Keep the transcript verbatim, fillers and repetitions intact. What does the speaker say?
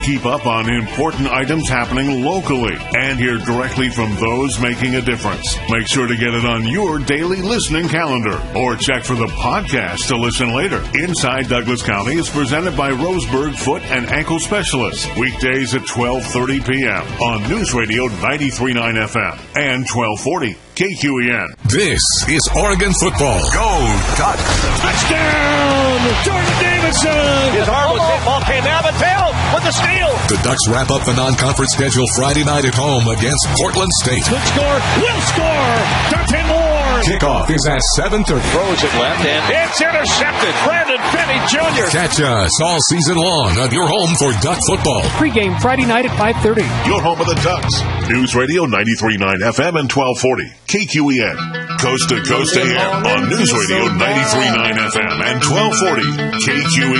Keep up on important items happening locally and hear directly from those making a difference. Make sure to get it on your daily listening calendar or check for the podcast to listen later. Inside Douglas County is presented by Roseburg Foot and Ankle Specialists. Weekdays at twelve thirty p.m. on News Radio ninety-three point nine F M and twelve forty K Q E N. This is Oregon football. Go Ducks! Touchdown! Jordan Davidson! His arm was hit. Ball came out of tail with the steal. The Ducks wrap up the non-conference schedule Friday night at home against Portland State. Could score. Will score! Dante Moore! Kickoff is at seven thirty. Throws it left and it's intercepted. Brandon Finney Junior Catch us all season long on your home for Duck football. Pre-game Friday night at five thirty. Your home of the Ducks. News Radio ninety-three point nine F M and twelve forty K Q E N. Coast to coast A M on News Radio ninety-three point nine F M and twelve forty K Q E N.